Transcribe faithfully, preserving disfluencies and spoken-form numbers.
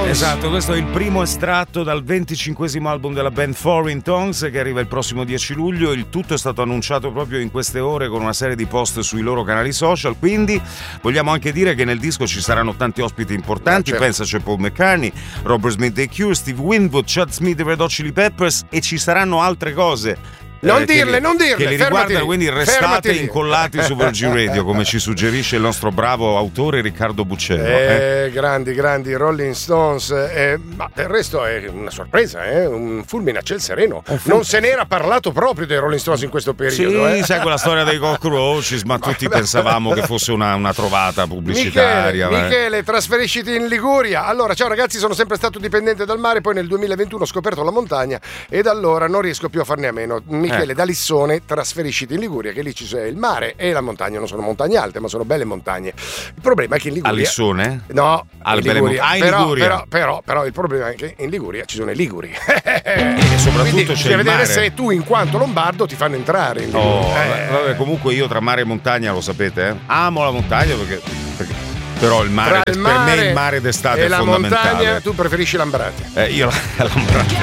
Tongues. Esatto, questo è il primo estratto dal venticinquesimo album della band Foreign Tongues, che arriva il prossimo dieci luglio. Il tutto è stato annunciato proprio in queste ore con una serie di post sui loro canali social, quindi vogliamo anche dire che nel disco ci saranno tanti ospiti importanti. certo. Pensa, c'è Paul McCartney, Robert Smith dei Cure, Steve Winwood, Chad Smith dei Red Hot Chili Peppers, e ci saranno altre cose. Non eh, dirle, che, non dirle, che li fermati riguardano, lì, quindi restate fermati lì. incollati su Virgin Radio, come ci suggerisce il nostro bravo autore Riccardo Buccello. Eh, eh. grandi, grandi Rolling Stones, eh, ma del resto è una sorpresa, eh? Un fulmine a ciel sereno. Non se n'era parlato proprio dei Rolling Stones in questo periodo. Sì, eh? sai quella storia dei cockroaches, ma tutti pensavamo che fosse una, una trovata pubblicitaria. Michele, Michele, trasferisciti in Liguria. Allora, ciao ragazzi, sono sempre stato dipendente dal mare, poi nel duemilaventuno ho scoperto la montagna e da allora non riesco più a farne a meno. Michele, Eh. da Lissone, trasferisciti in Liguria, che lì ci c'è il mare e la montagna. Non sono montagne alte, ma sono belle montagne. Il problema è che in Liguria... A Lissone? No, Ah, in belle Liguria. mon- ah, in però, Liguria. Però, però, però il problema è che in Liguria ci sono i liguri. E soprattutto Quindi c'è bisogna il vedere mare. se tu, in quanto lombardo, ti fanno entrare in Liguria. Oh, Eh. vabbè, comunque io tra mare e montagna, lo sapete, eh? Amo la montagna perché, perché però il mare, Tra il per me mare il mare d'estate e è la fondamentale. montagna tu preferisci Lambrate. Eh, io la, la